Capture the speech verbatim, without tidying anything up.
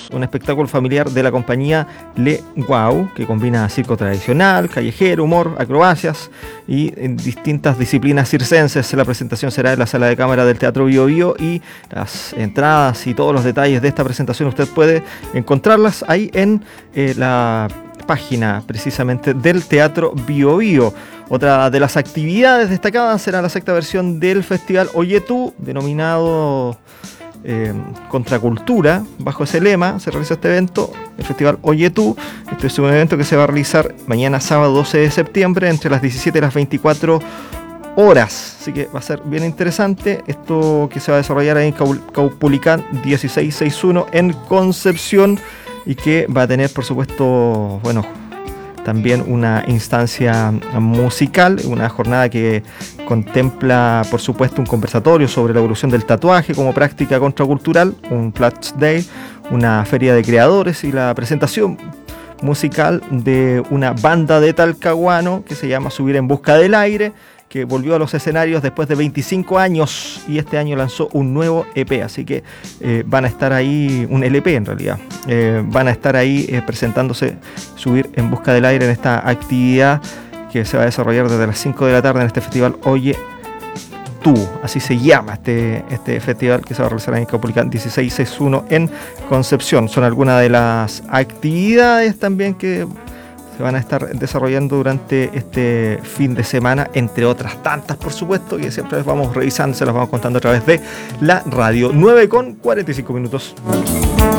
un espectáculo familiar de la compañía Le Guau, que combina circo tradicional, callejero, humor, acrobacias y en distintas disciplinas circenses. La presentación será en la sala de cámara del Teatro Bio Bio, y las entradas y todos los detalles de esta presentación usted puede encontrarlas ahí en eh, la página precisamente del Teatro Bio Bio. Otra de las actividades destacadas será la sexta versión del Festival Oye Tú, denominado eh, Contracultura. Bajo ese lema se realiza este evento, el Festival Oye Tú. Este es un evento que se va a realizar mañana sábado doce de septiembre entre las diecisiete y las veinticuatro horas. Así que va a ser bien interesante esto, que se va a desarrollar ahí en Caupolicán dieciséis sesenta y uno en Concepción, y que va a tener, por supuesto, bueno, también una instancia musical, una jornada que contempla, por supuesto, un conversatorio sobre la evolución del tatuaje como práctica contracultural, un Flash Day, una feria de creadores y la presentación musical de una banda de Talcahuano que se llama Subir en Busca del Aire, que volvió a los escenarios después de veinticinco años y este año lanzó un nuevo E P, así que eh, van a estar ahí, un L P en realidad, eh, van a estar ahí eh, presentándose Subir en Busca del Aire en esta actividad que se va a desarrollar desde las cinco de la tarde en este festival Oye Tú, así se llama este, este festival que se va a realizar en Caupolicán dieciséis sesenta y uno en Concepción. Son algunas de las actividades también que se van a estar desarrollando durante este fin de semana, entre otras tantas, por supuesto, que siempre les vamos revisando, se las vamos contando a través de la radio. nueve con cuarenta y cinco minutos.